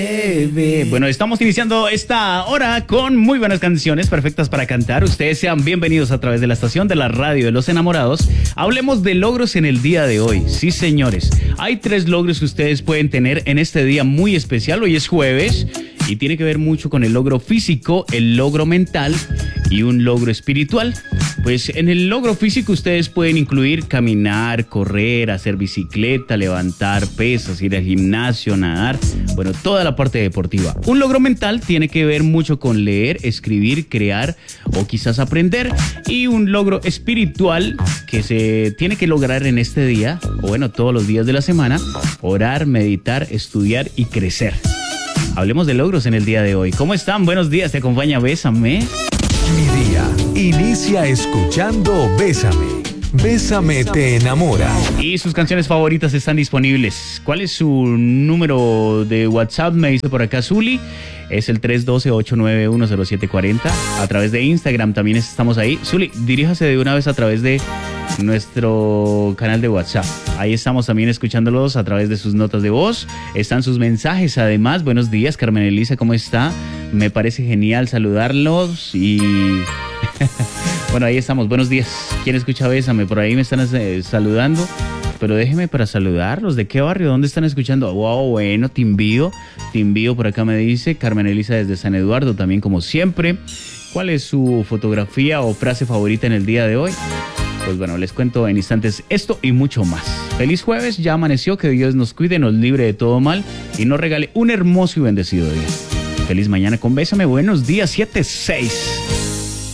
Bueno, estamos iniciando esta hora con muy buenas canciones perfectas para cantar. Ustedes sean bienvenidos a través de la estación de la radio de los enamorados. Hablemos de logros en el día de hoy. Sí, señores, hay 3 logros que ustedes pueden tener en este día muy especial. Hoy es jueves y tiene que ver mucho con el logro físico, el logro mental y un logro espiritual. Pues en el logro físico ustedes pueden incluir caminar, correr, hacer bicicleta, levantar pesas, ir al gimnasio, nadar, bueno, toda la parte deportiva. Un logro mental tiene que ver mucho con leer, escribir, crear o quizás aprender. Y un logro espiritual que se tiene que lograr en este día, o bueno, todos los días de la semana: orar, meditar, estudiar y crecer. Hablemos de logros en el día de hoy. ¿Cómo están? Buenos días, te acompaña Bésame. Mi día inicia escuchando Bésame. Bésame te enamora. Y sus canciones favoritas están disponibles. ¿Cuál es su número de WhatsApp? Me dice por acá Zuli. Es el 312-891-0740. A través de Instagram también estamos ahí. Zuli, diríjase de una vez a través de nuestro canal de WhatsApp. Ahí estamos también escuchándolos a través de sus notas de voz. Están sus mensajes además. Buenos días, Carmen Elisa, ¿cómo está? Me parece genial saludarlos y... Bueno, ahí estamos. Buenos días. ¿Quién escucha Bésame? Por ahí me están saludando. Pero déjeme para saludarlos. ¿De qué barrio? ¿Dónde están escuchando? Wow, bueno, te envío por acá, me dice Carmen Elisa desde San Eduardo, también como siempre. ¿Cuál es su fotografía o frase favorita en el día de hoy? Pues bueno, les cuento en instantes esto y mucho más. Feliz jueves, ya amaneció, que Dios nos cuide, nos libre de todo mal y nos regale un hermoso y bendecido día. Feliz mañana con Bésame, buenos días, 7-6.